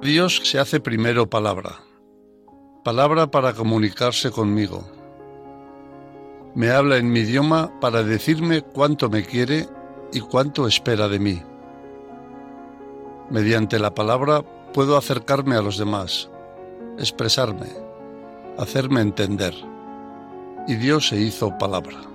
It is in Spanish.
Dios se hace primero palabra. Palabra para comunicarse conmigo. Me habla en mi idioma para decirme cuánto me quiere y cuánto espera de mí. Mediante la palabra puedo acercarme a los demás, expresarme, hacerme entender. Y Dios se hizo palabra.